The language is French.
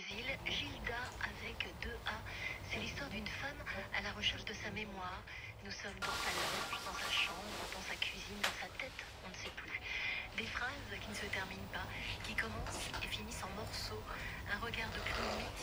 îles, Gilda avec deux A. C'est l'histoire d'une femme à la recherche de sa mémoire. Nous sommes dans sa loge, dans sa chambre, dans sa cuisine, dans sa tête, on ne sait plus. Des phrases qui ne se terminent pas, qui commencent et finissent en morceaux. Un regard de clown